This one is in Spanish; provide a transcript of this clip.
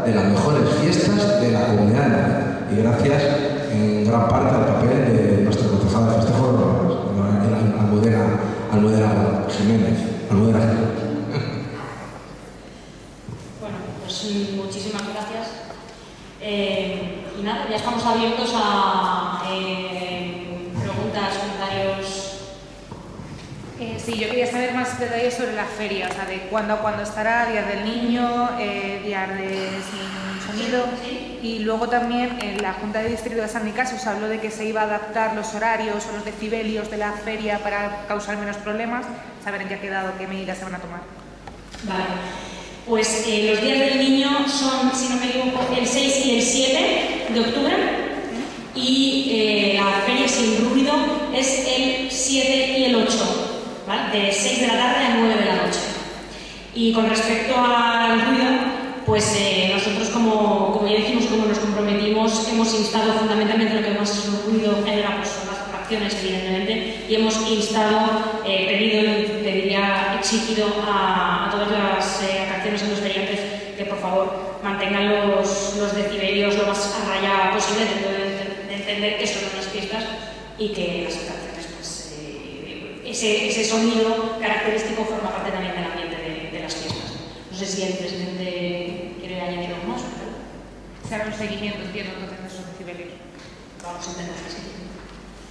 de las mejores fiestas de la Comunidad de Madrid. Y gracias en gran parte al papel de nuestra concejala de festejos, Almudena Jiménez. Bueno, pues muchísimas gracias. Y nada, ya estamos abiertos a preguntas, comentarios. Sí, yo quería saber más detalles sobre la feria, o sea, de cuándo a cuándo estará, Día del Niño, Día de Sin Sonido. ¿Sí? Y luego también en la Junta de Distrito de San Nicasio se habló de que se iba a adaptar los horarios o los decibelios de la feria para causar menos problemas. Saber en qué ha quedado, qué medidas se van a tomar. Vale. Pues los días del niño son, si no me equivoco, el 6 y el 7 de octubre. Y la feria sin ruido es el 7 y el 8. ¿Vale? De 6 de la tarde a 9 de la noche. Y con respecto al ruido, pues nosotros, como ya dijimos, como nos comprometimos, hemos instado fundamentalmente lo que más ruido genera, pues son las atracciones, evidentemente, y hemos instado, pedido y pediría exigido a todas las atracciones y los feriantes que por favor mantengan los decibelios lo más a raya posible, dentro de entender que son unas fiestas y que las atracciones, ese sonido característico forma parte también del ambiente de las fiestas. No sé si el presidente quiere añadir algo más. Se hará un seguimiento, entiendo, entonces de esos decibelios. Vamos a intentar que sí.